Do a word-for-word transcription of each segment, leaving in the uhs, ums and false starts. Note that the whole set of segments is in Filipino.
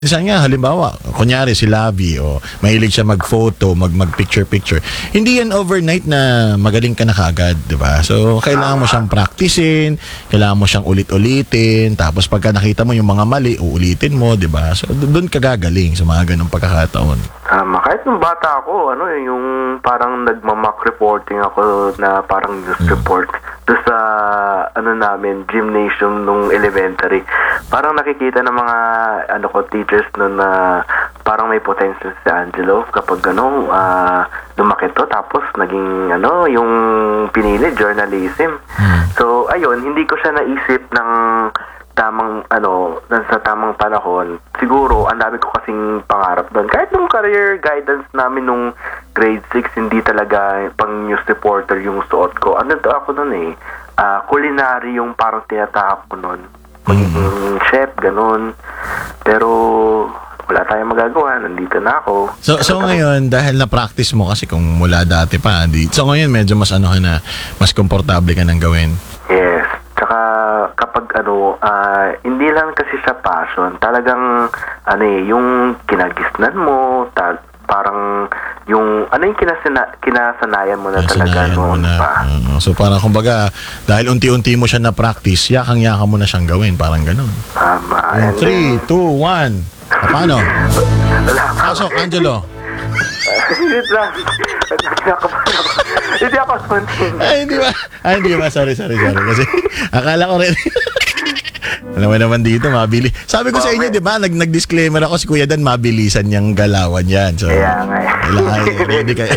Minsan nga, halimbawa, kunyari si Lavi o mahilig siya mag-photo, mag, mag-picture-picture. Hindi yan overnight na magaling ka na kagad, di ba? So, kailangan mo siyang practicein, kailangan mo siyang ulit-ulitin, tapos pagka nakita mo yung mga mali, uulitin mo, di ba? So, doon ka gagaling sa mga ganong pagkakataon. Tama. Kahit nung bata ako, ano, yung parang nagmamock reporting ako na parang news Hmm. report doon sa, ano namin, gymnasium nung elementary. Parang nakikita ng mga, ano ko, teachers nun na parang may potential si Angelo kapag, ano, ah, lumaki to. Tapos, naging, ano, yung pinili, journalism. Hmm. So, ayun, hindi ko siya naisip ng tamang, ano, sa tamang panahon. Siguro, ang dami ko kasing pangarap doon. Kahit nung career guidance namin nung grade six, hindi talaga pang news reporter yung suot ko. Ano to ako noon eh, ah, culinary yung parang tinatahak ko noon. Magiging chef, ganun. Pero, wala tayong magagawa. Nandito na ako. So, so ngayon, dahil na-practice mo kasi kung mula dati pa, di, so ngayon medyo mas ano ka na, mas komportable ka nang gawin. Yes. Tsaka kapag ano, ah, hindi lang kasi siya passion. Talagang ano eh, yung kinagisnan mo, ta- parang yung ano yung kinasana- kinasanayan mo na talaga Sanayan mo noon na. pa. Uh, so parang kumbaga, dahil unti-unti mo siya na-practice, yakang-yaka mo na siyang gawin, parang ganun. Tama. And three, two, one. Paano? then, wala pa. Pasok, Angelo. Wait lang. Kinakabahan ako. Hindi ako spontaneous. Ay, hindi ba? Ay, hindi ba? Sorry, sorry, sorry. Kasi akala ko rin. Alam mo naman dito, mabili. Sabi ko sa inyo, di ba, nag, nag-disclaimer ako si Kuya Dan, mabilisan niyang galawan yan. So, Kaya nga. kailangan, hindi kayo.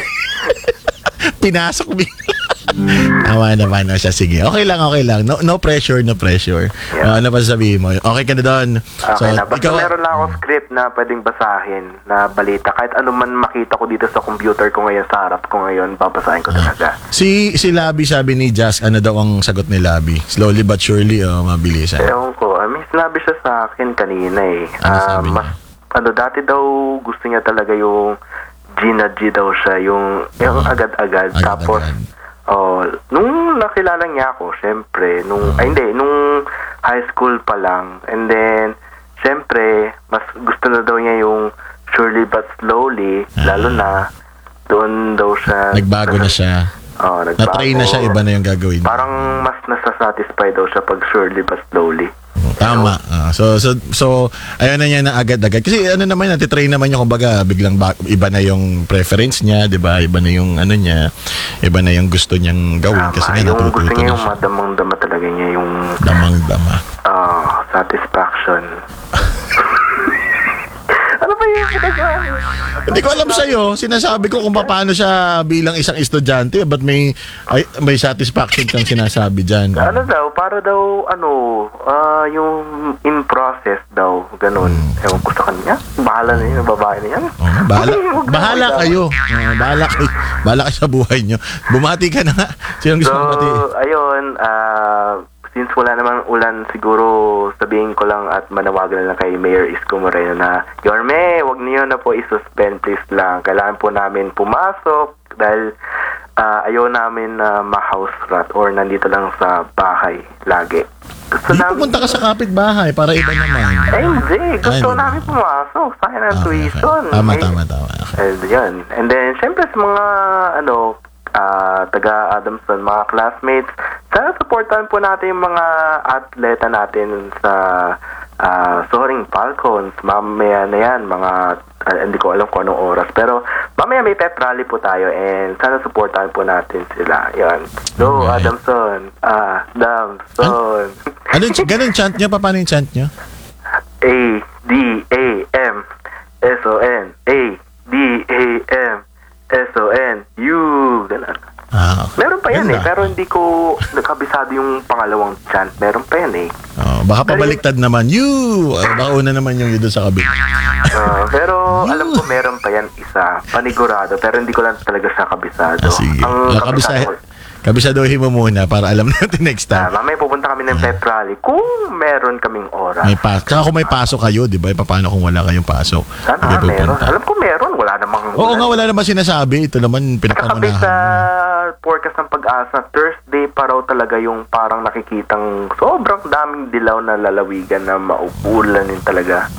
Pinasok bigla. Tama naman o siya. Sige, okay lang, okay lang. No, no pressure, no pressure. Yeah. Uh, ano pa sabihin mo? Okay ka na doon? Okay na. Basta meron lang ako script na pwedeng basahin na balita. Kahit ano man makita ko dito sa computer ko ngayon, sa harap ko ngayon, babasahin ko talaga. Si si Labi, sabi ni Jazz, ano daw ang sagot ni Labi? Slowly but surely o mabilisan? Ewan ko. I mean, sinabi siya sa akin kanina eh. Ano Ah, sabi mas, ano, dati daw gusto niya talaga yung Gina G daw siya, yung, yung Oo. agad-agad. Agad-agad. Tapos, oh, nung nakilala niya ako, syempre, nung, ay hindi, nung high school pa lang. And then, syempre, mas gusto na daw niya yung surely but slowly, Ah. lalo na, doon daw siya. Nagbago na siya. Oh, nagbago. Na-train na siya, iba na yung gagawin. Parang mas nasasatisfy daw siya pag surely but slowly. Tama. Ah, so, so, so, ayaw na niya na agad-agad. Kasi ano naman, natitrain naman niya, kumbaga, biglang ba, iba na yung preference niya, di ba? Iba na yung ano niya, iba na yung gusto niyang gawin. Kasi nga, yung gusto natututo niya na yung siya. madamang-dama talaga niya yung Damang-dama. ah, satisfaction. Ano ba yung Hindi ko alam sa'yo, sinasabi ko kung paano siya bilang isang estudyante, ba't may, ay, may satisfaction kang sinasabi dyan? Ano daw, para daw, ano, ah, yung in process daw, ganun. Hmm. Ewan ko sa kanya. Bahala na yun, babae na yan. Oh, bahala, Huwag na bahala ako kayo. Oh, bahala kayo. Bahala kayo sa buhay nyo. Bumati ka na nga. Sino gusto So, mong bati? ayun, ah, since wala namang ulan, siguro sabihin ko lang at manawagan na lang kay Mayor Isko Moreno na, Yorme, wag niyo na po isuspend, please lang. Kailangan po namin pumasok dahil ah, ayaw namin na ma-house rat or nandito lang sa bahay lagi. Gusto Di namin, pumunta ka sa kapitbahay para iba naman. eh hindi, gusto Ay, namin pumasok. Sayang ng Okay, okay. tuition. Tama, Eh, tama, tama. Okay. And yun. And then, syempre sa mga, ano, ah, taga Adamson, mga classmates, sana supportan po natin yung mga atleta natin sa uh, Soaring Falcons. Mamaya na yan, mga, ah, hindi ko alam kung anong oras. Pero, mamaya may pep rally po tayo and sana supportan po natin sila. Yan. So, Alright. Adamson. Ah, Adamson. Ano yung, ganun chant nyo? Pa- Paano yung chant nyo? A, D, A, M, S, O, N. A, D, A, M, S, O, N. U. Ganun. Ah, okay. Meron pa yan eh, Ganda. pero hindi ko nakabisado yung pangalawang chant. Meron pa yan eh. Oh, baka pabaliktad naman. You! Ah, baka una naman yung yun doon sa kabila. Ah, pero alam ko meron pa yan isa, panigurado, pero hindi ko lang talaga siya kabisado. Ah, sige. Ang Ah, kabisado kabisa, ko, kabisaduhin mo muna para alam natin next ah, time. mamaya pupunta kami ng pep rally kung meron kaming oras. May pasok. Saka kung may pasok kayo, di ba? E, paano kung wala kayong pasok? Sana Hindi nga meron. pupunta. Alam ko meron, wala namang... Oo nga, wala naman sinasabi. Ito naman, Kakabi pinapangunahan. sa forecast ng pag-asa, Thursday pa raw talaga yung parang nakikitang sobrang daming dilaw na lalawigan na mauulanin talaga. Mm.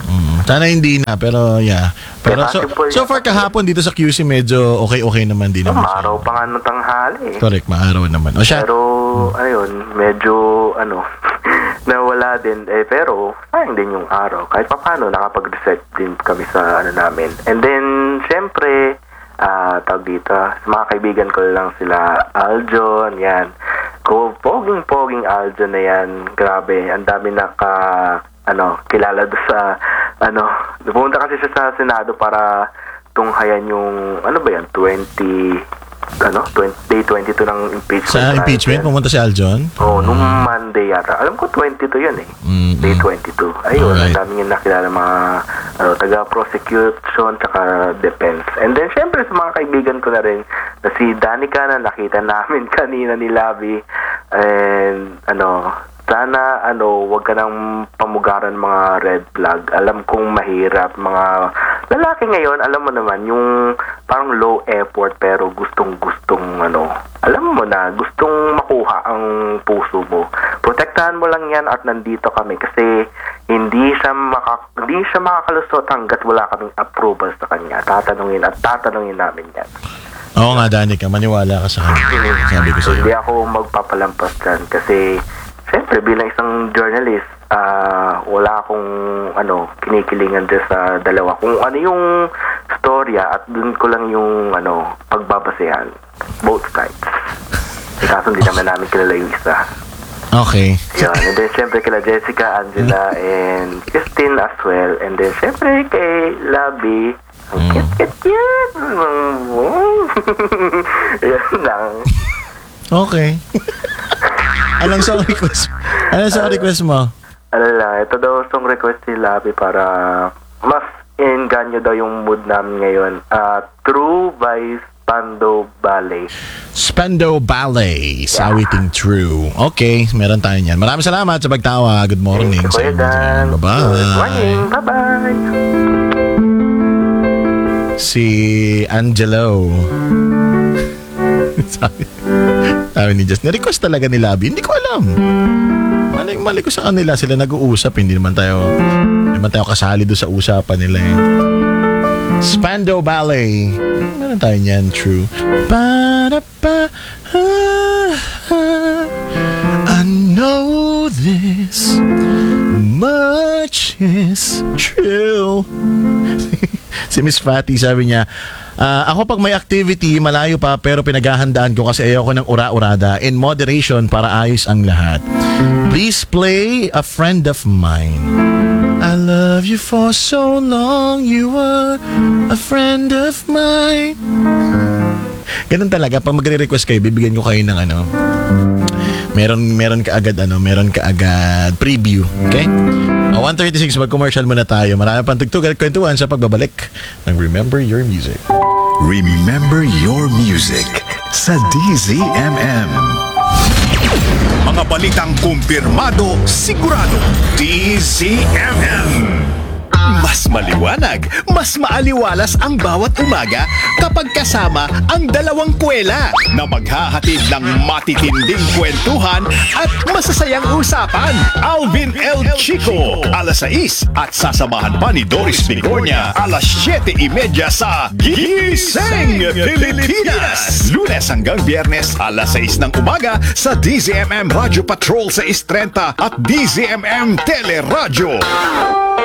Sana hindi na, pero yeah. Pero so, possible, so far kahapon dito sa Q C medyo okay-okay naman din naman siya. Maaraw pa nga ng tanghali eh. Correct, maaraw naman. O siya, Pero, ayun, medyo, ano, nawala din. Eh, pero, sayang din yung araw. Kahit pa paano, nakapag-reset din kami sa, ano namin. And then, syempre, ah, tawag dito, sa mga kaibigan ko lang sila, Aljon, yan. Ko, poging-poging Aljon na yan. Grabe, ang dami naka, ano, kilala do sa, ano, pumunta kasi siya sa Senado para tunghayan yung, ano ba yan, twenty, ano, twenty, day twenty-two ng impeachment. sa impeachment, trial. pumunta si Aljon? Oo, oh, nung Monday yata. Alam ko twenty-two yun eh. Mm-mm. Day twenty-two. Ayun, Alright. ang daming yung nakilala mga ano, taga-prosecution tsaka defense. And then, syempre, sa mga kaibigan ko na rin, na si Danica na nakita namin kanina ni Labi. And, ano, sana, ano, wag ka nang pamugaran mga red flag. Alam kong mahirap. Mga lalaki ngayon, alam mo naman, yung parang low effort pero gustong-gustong, ano, alam mo na, gustong makuha ang puso mo. Protektahan mo lang yan at nandito kami kasi hindi siya, maka, hindi siya makakalusot hanggat wala kaming approval sa kanya. Tatanungin at tatanungin namin yan. Oo nga, Danica, maniwala ka sa kanya. Sabi ko sa'yo. Hindi ako magpapalampas dyan kasi siyempre bilang isang journalist, ah wala akong ano, kinikilingan dyan sa dalawa. Kung ano yung storya at dun ko lang yung ano, pagbabasehan. Both sides. Eh, kaso hindi naman namin kilala yung isa. Okay. Yun. And then syempre kila Jessica, Angela, and Christine as well. And then syempre kay Labi. Ang Mm. cute-cute yan. Yan lang. Okay. Anong song request? Anong song request mo? Ano lang, ito daw song request ni Labi para mas inganyo daw yung mood namin ngayon. Uh, True by Spando Ballet. Spando Ballet, Sawiting True. Okay, meron tayo niyan. Maraming salamat sa pagtawa. Good morning. Thank you, Kuya Sa inyo. Dan. Bye-bye. Good morning. Bye-bye. Si Angelo. sabi, sabi ni Jess, ni-request talaga ni Labi. Hindi ko alam. Mali, mali ko sa kanila. Sila nag-uusap. Hindi naman tayo, hindi naman tayo kasali doon sa usapan nila eh. Spando Ballet. Meron tayo niyan, true. Ba-da-ba, ah, ah. I know this much is true. Si Miss Fatty sabi niya, "Ah, ako pag may activity, malayo pa pero pinaghahandaan ko kasi ayoko ng ura-urada. In moderation para ayos ang lahat. Please play A Friend of Mine. I love you for so long, you were a friend of mine." Ganun talaga, pag magre-request kayo, bibigyan ko kayo ng ano, meron, meron ka agad ano, meron ka agad preview, okay? O, one thirty-six, mag-commercial muna tayo. Marami pang tugtog at kwentuhan sa pagbabalik ng Remember Your Music. Remember Your Music sa D Z M M. Mga balitang kumpirmado, sigurado. D Z M M. Mas maliwanag, mas maaliwalas ang bawat umaga kapag kasama ang dalawang kwela na maghahatid ng matitinding kwentuhan at masasayang usapan. Alvin L. Chico, alas sais at sasamahan pa ni Doris Bigornia, alas siyete trenta sa Gising Pilipinas. Lunes hanggang Biyernes, alas sais ng umaga sa D Z M M Radio Patrol sa Istrenta at D Z M M Teleradyo.